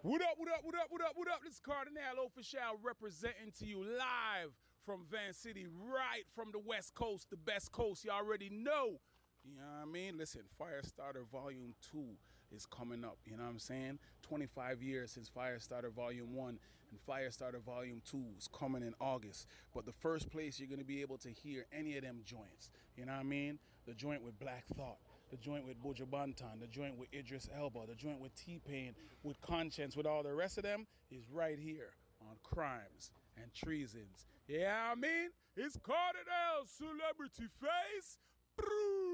What up, what up, what up, what up, what up? This is Cardinal Official representing to you live from Van City, right from the West Coast, the best coast. You already know. You know what I mean? Listen, Firestarter Volume 2 is coming up. You know what I'm saying? 25 years since Firestarter Volume 1 and Firestarter Volume 2 is coming in August. But the first place you're going to be able to hear any of them joints, you know what I mean? The joint with Black Thought, the joint with Buju Banton, the joint with Idris Elba, the joint with T-Pain, with Conscience, with all the rest of them is right here on Crimes and Treasons. Yeah, I mean? It's Cardinal Celebrity Face.